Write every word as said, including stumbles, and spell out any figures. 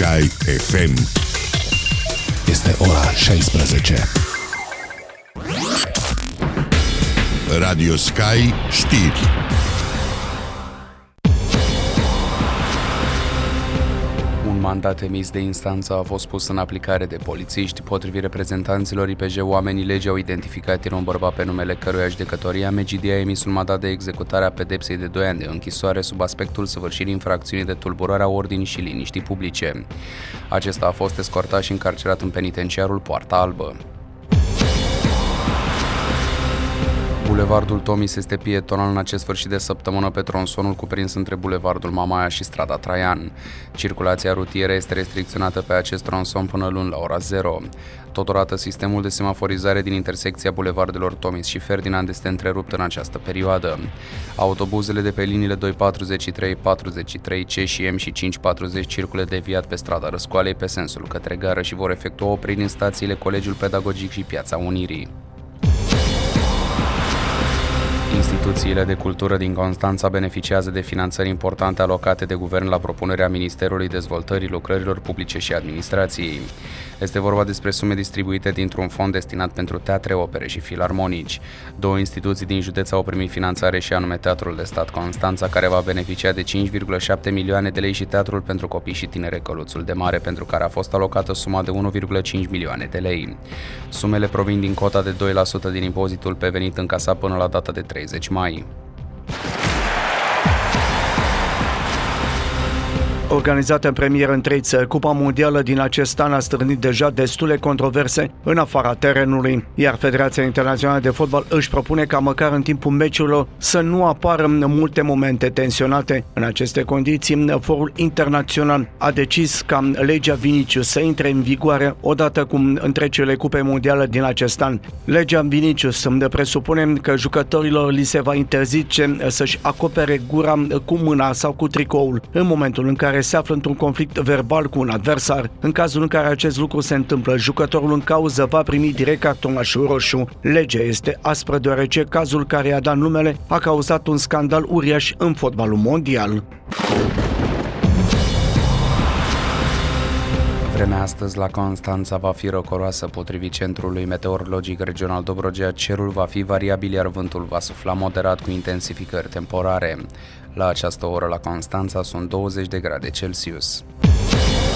Sky F M. Este ora șaisprezece. Radio Sky știri. Un mandat emis de instanță a fost pus în aplicare de polițiști. Potrivit reprezentanților I P J, oamenii legii au identificat ieri un bărbat pe numele căruia judecătoria Megidia a emis un mandat de executare a pedepsei de doi ani de închisoare sub aspectul săvârșirii infracțiunii de tulburare a ordinii și liniștii publice. Acesta a fost escortat și încarcerat în penitenciarul Poarta Albă. Bulevardul Tomis este pietonal în acest sfârșit de săptămână pe tronsonul cuprins între Bulevardul Mamaia și strada Traian. Circulația rutieră este restricționată pe acest tronson până luni la ora zero. Totodată, sistemul de semaforizare din intersecția bulevardelor Tomis și Ferdinand este întrerupt în această perioadă. Autobuzele de pe liniile doi patruzeci și trei, patruzeci și trei C și M și cinci patruzeci circulă deviat pe strada Răscoalei pe sensul către gară și vor efectua opriri în stațiile Colegiul Pedagogic și Piața Unirii. Instituțiile de cultură din Constanța beneficiază de finanțări importante alocate de guvern la propunerea Ministerului Dezvoltării Lucrărilor Publice și Administrației. Este vorba despre sume distribuite dintr-un fond destinat pentru teatre, opere și filarmonici. Două instituții din județ au primit finanțare și anume Teatrul de Stat Constanța, care va beneficia de cinci virgulă șapte milioane de lei, și Teatrul pentru Copii și Tinere Căluțul de Mare, pentru care a fost alocată suma de unu virgulă cinci milioane de lei. Sumele provin din cota de doi la sută din impozitul pe venit încasat până la data de treizeci mai. Organizată în premieră în trei țări, Cupa Mondială din acest an a strânit deja destule controverse în afara terenului, iar Federația Internațională de Fotbal își propune ca măcar în timpul meciurilor să nu apară multe momente tensionate. În aceste condiții, Forul Internațional a decis ca legea Vinicius să intre în vigoare odată cu întrecerile Cupei Mondiale din acest an. Legea Vinicius presupune că jucătorilor li se va interzice să-și acopere gura cu mâna sau cu tricoul în momentul în care se află într-un conflict verbal cu un adversar. În cazul în care acest lucru se întâmplă, jucătorul în cauză va primi direct cartonașul roșu. Legea este aspră deoarece cazul care i-a dat numele a cauzat un scandal uriaș în fotbalul mondial. Vremea astăzi la Constanța va fi răcoroasă. Potrivit Centrului Meteorologic Regional Dobrogea, cerul va fi variabil, iar vântul va sufla moderat cu intensificări temporare. La această oră la Constanța sunt douăzeci de grade Celsius.